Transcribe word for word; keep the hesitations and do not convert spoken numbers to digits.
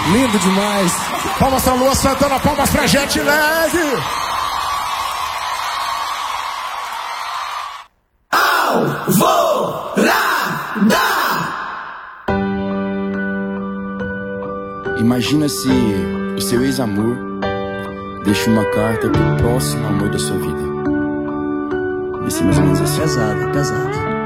Lindo demais. Palmas pra Lua Santana, palmas pra Jet Lag. Alvorada! Imagina se o seu ex-amor deixa uma carta pro próximo amor da sua vida. Vai ser mais ou menos assim. Pesado, pesado.